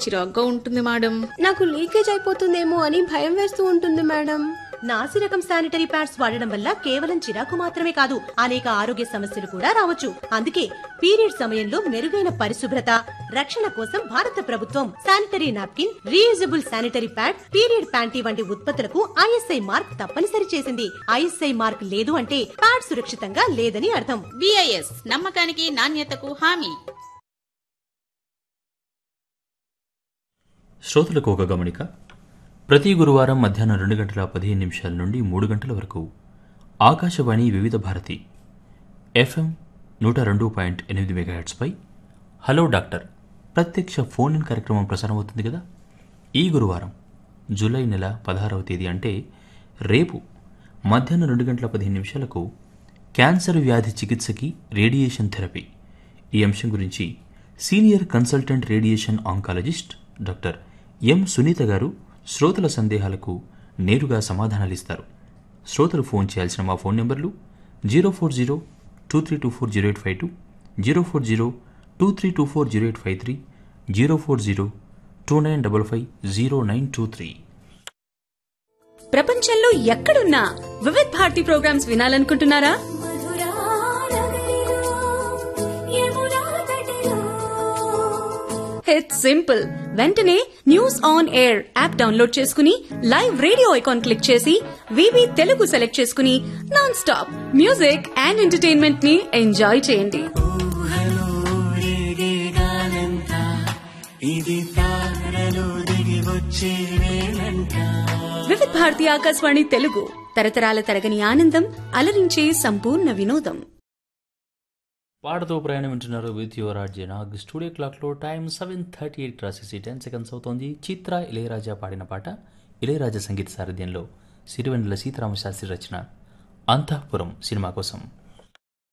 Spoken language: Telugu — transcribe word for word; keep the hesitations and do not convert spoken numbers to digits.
చిరాగ్గా ఉంటుంది మేడం. నాకు లీకేజ్ అయిపోతుందేమో అని భయం వేస్తూ ఉంటుంది మేడం. నాసి రకం శానిటరీ ప్యాడ్స్ వాడడం వల్ల కేవలం చిరాకు మాత్రమే కాదు, అనేక ఆరోగ్య సమస్యలు కూడా రావచ్చు. అందుకే పీరియడ్ సమయంలో మెరుగైన పరిశుభ్రత, రక్షణ కోసం భారత ప్రభుత్వం sanitary napkin, reusable sanitary pad, period panty వంటి ఉత్పత్తులకు ఐఎస్ఐ మార్క్ తప్పనిసరి చేసింది. ఐఎస్ఐ మార్క్ లేదు అంటే ప్యాడ్ సురక్షితంగా లేదని అర్థం. బిఐఎస్ నమ్మకానికి నాణ్యతకు హామీ. శ్రోతలకు ఒక గమనిక. ప్రతి గురువారం మధ్యాహ్నం రెండు గంటల పదిహేను నిమిషాల నుండి మూడు గంటల వరకు ఆకాశవాణి వివిధ భారతి ఎఫ్ఎం నూట రెండు పాయింట్ ఎనిమిది మెగాహెర్ట్స్పై హలో డాక్టర్ ప్రత్యక్ష ఫోన్ ఇన్ కార్యక్రమం ప్రసారం అవుతుంది కదా. ఈ గురువారం జూలై నెల పదహారవ తేదీ అంటే రేపు మధ్యాహ్నం రెండు గంటల పదిహేను నిమిషాలకు క్యాన్సర్ వ్యాధి చికిత్సకి రేడియేషన్ థెరపీ ఈ అంశం గురించి senior consultant radiation oncologist doctor M Sunitha గారు శ్రోతల సందేహాలకు నేరుగా సమాధానాలిస్తారు. శ్రోతలు ఫోన్ చేయాల్సిన మా ఫోన్ నెంబర్లు zero four zero two three two four zero eight five two, zero four zero two three two four zero eight five three, zero four zero two nine double five zero nine two three. ప్రపంచంలో ఎక్కడున్నా Vividh Bharati programmes వినాలనుకుంటున్నారా? It's simple. వెంటనే news on air app download చేసుకుని లైవ్ రేడియో ఐకాన్ క్లిక్ చేసి వివి తెలుగు సెలెక్ట్ చేసుకుని non stop music and entertainment ని ఎంజాయ్ చేయండి. వివిధ భారతి ఆకాశవాణి తెలుగు తరతరాల తరగని ఆనందం, అలరించే సంపూర్ణ వినోదం. పాటతో ప్రయాణం వింటున్నారు with your RJ Nag. Studio క్లాక్లో time seven thirty eight క్రాసేసి ten seconds అవుతోంది. చిత్ర ఇళయరాజా పాడిన పాట ఇళయరాజా సంగీత సారథ్యంలో సిరివెన్నెల సీతారామశాస్త్రి రచన అంతఃపురం సినిమా కోసం.